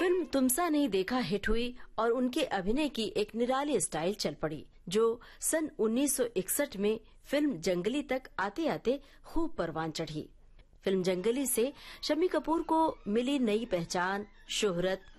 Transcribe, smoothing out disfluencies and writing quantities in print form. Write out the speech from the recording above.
Film तुमसा नहीं देखा hit हुई और उनके अभिनय की एक निराली स्टाइल चल पड़ी, जो सन 1961 में फिल्म जंगली तक आते आते खूब परवान चढ़ी। फिल्म जंगली से शम्मी कपूर को मिली नई पहचान, शोहरत